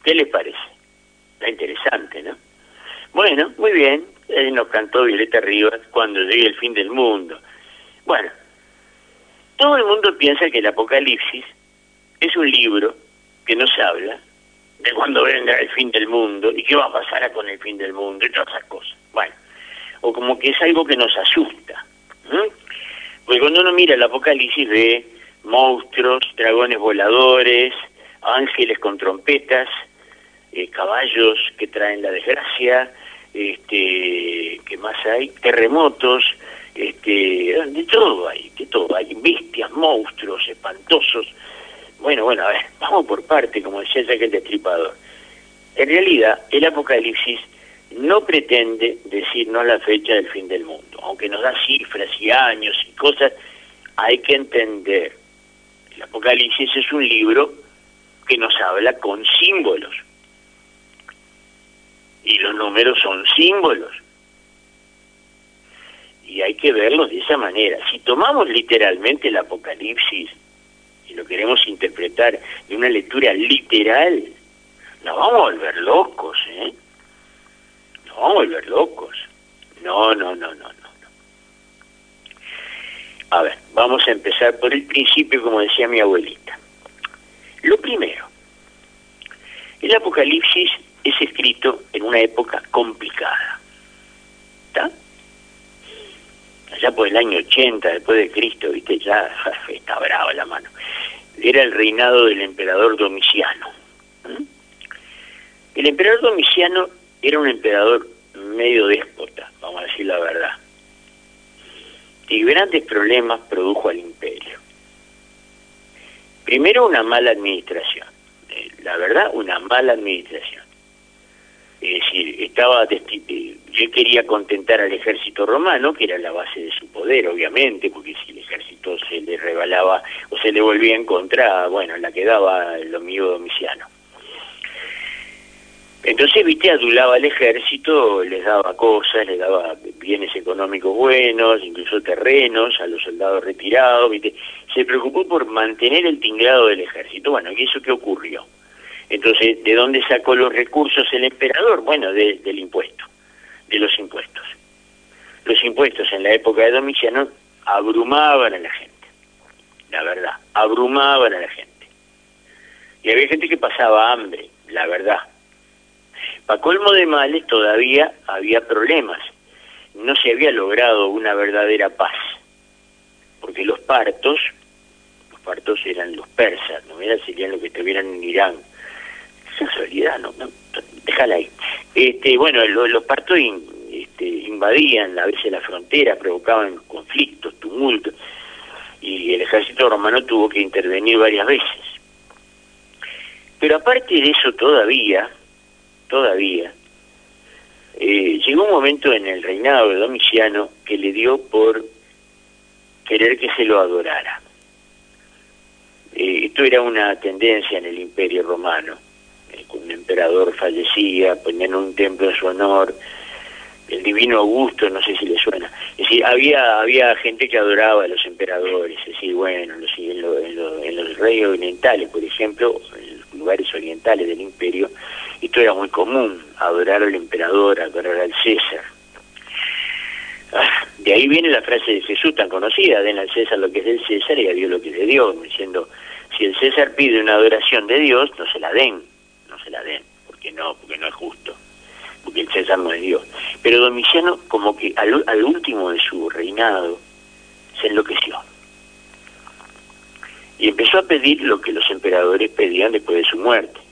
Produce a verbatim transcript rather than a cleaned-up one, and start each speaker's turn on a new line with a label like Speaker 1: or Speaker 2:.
Speaker 1: ¿Qué les parece? Está interesante, ¿no? Bueno, muy bien. Él nos cantó Violeta Rivas, Cuando llegue el fin del mundo. Bueno, todo el mundo piensa que el Apocalipsis es un libro que nos habla de cuando venga el fin del mundo y qué va a pasar con el fin del mundo y todas esas cosas. Bueno, o como que es algo que nos asusta. ¿Mm? Porque cuando uno mira el Apocalipsis ve monstruos, dragones voladores, ángeles con trompetas, eh, caballos que traen la desgracia, este, ¿qué más hay? Terremotos, este, de todo hay, de todo hay, bestias, monstruos espantosos. Bueno, bueno, a ver, vamos por parte, como decía Jack el Destripador. En realidad, el Apocalipsis no pretende decirnos la fecha del fin del mundo, aunque nos da cifras y años y cosas. Hay que entender, el Apocalipsis es un libro que nos habla con símbolos, y los números son símbolos, y hay que verlos de esa manera. Si tomamos literalmente el Apocalipsis y lo queremos interpretar de una lectura literal, nos vamos a volver locos, ¿eh? Nos vamos a volver locos. No, no, no, no, no. no. A ver, vamos a empezar por el principio, como decía mi abuelita. Lo primero, el Apocalipsis es escrito en una época complicada. ¿Está? Allá por el año ochenta después de Cristo, viste, ya está brava la mano. Era el reinado del emperador Domiciano. ¿Mm? El emperador Domiciano era un emperador medio déspota, vamos a decir la verdad. Y grandes problemas produjo al imperio. Primero, una mala administración. Eh, la verdad, una mala administración. Es decir, estaba yo quería contentar al ejército romano, que era la base de su poder, obviamente, porque si el ejército se le regalaba o se le volvía en contra, bueno, la quedaba el amigo Domiciano. Entonces, viste, adulaba al ejército, les daba cosas, les daba bienes económicos buenos, incluso terrenos a los soldados retirados, viste. Se preocupó por mantener el tinglado del ejército. Bueno, ¿y eso qué ocurrió? Entonces, ¿de dónde sacó los recursos el emperador? Bueno, de, del impuesto, de los impuestos. Los impuestos en la época de Domiciano abrumaban a la gente, la verdad, abrumaban a la gente. Y había gente que pasaba hambre, la verdad. Para colmo de males todavía había problemas. No se había logrado una verdadera paz, porque los partos, los partos eran los persas, no eran, serían los que estuvieran en Irán. Casualidad, no, no, déjala ahí. Este, bueno, lo, los partos in, este, invadían a veces la frontera, provocaban conflictos, tumultos, y el ejército romano tuvo que intervenir varias veces. Pero aparte de eso todavía, todavía, eh, llegó un momento en el reinado de Domiciano que le dio por querer que se lo adorara. Eh, esto era una tendencia en el Imperio Romano. Un emperador fallecía, ponían un templo en su honor, el divino Augusto, no sé si le suena. Es decir, había había gente que adoraba a los emperadores, es decir, bueno, en los, en los, en los, en los reyes orientales, por ejemplo, en los lugares orientales del imperio, esto era muy común, adorar al emperador, adorar al César. Ah, de ahí viene la frase de Jesús tan conocida, den al César lo que es del César y a Dios lo que es de Dios, diciendo, si el César pide una adoración de Dios, no se la den. No se la den, porque no, porque no es justo, porque el César no es Dios. Pero Domiciano, como que al, al último de su reinado, se enloqueció. Y empezó a pedir lo que los emperadores pedían después de su muerte.